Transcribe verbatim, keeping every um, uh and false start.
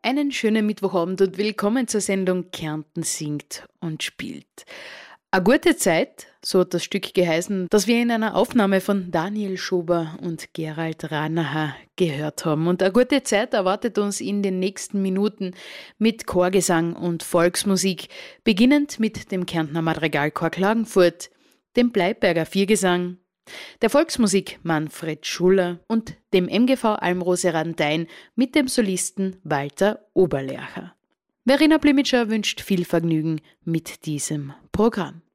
Einen schönen Mittwochabend und willkommen zur Sendung Kärnten singt und spielt. Eine gute Zeit, so hat das Stück geheißen, das wir in einer Aufnahme von Daniel Schober und Gerald Ranacher gehört haben. Und eine gute Zeit erwartet uns in den nächsten Minuten mit Chorgesang und Volksmusik, beginnend mit dem Kärntner Madrigalchor Klagenfurt, dem Bleiberger Viergesang, der Volksmusik Manfred Schuller und dem M G V Almrose Randein mit dem Solisten Walter Oberlercher. Verena Blimitscher wünscht viel Vergnügen mit diesem Programm.